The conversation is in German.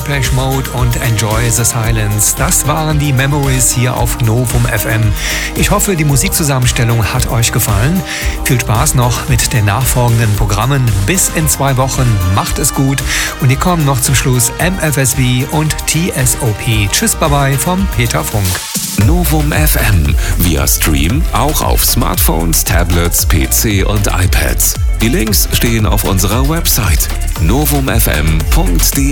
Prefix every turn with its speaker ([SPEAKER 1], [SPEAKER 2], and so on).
[SPEAKER 1] Depeche Mode und Enjoy the Silence. Das waren die Memories hier auf Novum FM. Ich hoffe, die Musikzusammenstellung hat euch gefallen. Viel Spaß noch mit den nachfolgenden Programmen. Bis in 2 Wochen. Macht es gut. Und hier kommen noch zum Schluss MFSB und TSOP. Tschüss, bye bye vom Peter Funk.
[SPEAKER 2] Novum FM via Stream auch auf Smartphones, Tablets, PC und iPads. Die Links stehen auf unserer Website novumfm.de.